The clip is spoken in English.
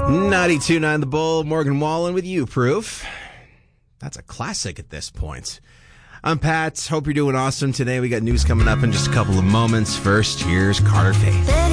92.9 The Bull, Morgan Wallen with You Proof. That's a classic at this point. I'm Pat. Hope you're doing awesome today. We got news coming up in just a couple of moments. First, here's Carter Faith.